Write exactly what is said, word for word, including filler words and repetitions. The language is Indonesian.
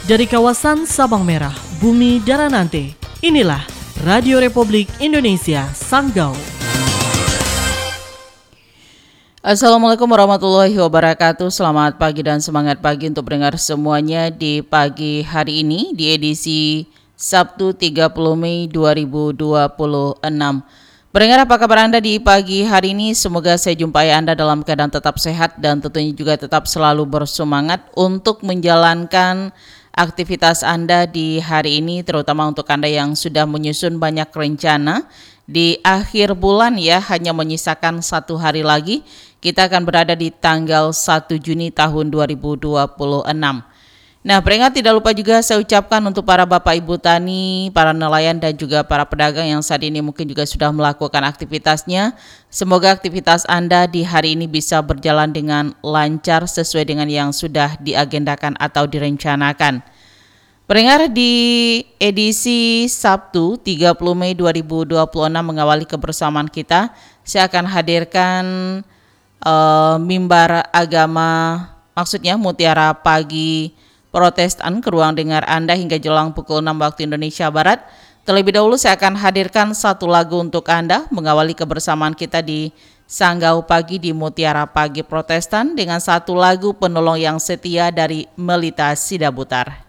Dari kawasan Sabang Merah, Bumi Daranante, inilah Radio Republik Indonesia Sanggau. Assalamualaikum warahmatullahi wabarakatuh. Selamat pagi dan semangat pagi untuk pendengar semuanya di pagi hari ini di edisi Sabtu tiga puluh Mei dua ribu dua puluh enam. Pendengar, apa kabar Anda di pagi hari ini? Semoga saya jumpai Anda dalam keadaan tetap sehat dan tentunya juga tetap selalu bersemangat untuk menjalankan aktivitas Anda di hari ini, terutama untuk Anda yang sudah menyusun banyak rencana. Di akhir bulan ya, hanya menyisakan satu hari lagi, kita akan berada di tanggal satu Juni tahun dua ribu dua puluh enam. Nah, peringat tidak lupa juga saya ucapkan untuk para Bapak Ibu Tani, para nelayan dan juga para pedagang yang saat ini mungkin juga sudah melakukan aktivitasnya. Semoga aktivitas Anda di hari ini bisa berjalan dengan lancar sesuai dengan yang sudah diagendakan atau direncanakan. Pendengar, di edisi Sabtu tiga puluh Mei dua ribu dua puluh enam mengawali kebersamaan kita, saya akan hadirkan uh, mimbar agama, maksudnya Mutiara Pagi Protestan ke ruang dengar Anda hingga jelang pukul enam waktu Indonesia Barat. Terlebih dahulu saya akan hadirkan satu lagu untuk Anda mengawali kebersamaan kita di Sanggau Pagi di Mutiara Pagi Protestan dengan satu lagu Penolong yang Setia dari Melita Sidabutar.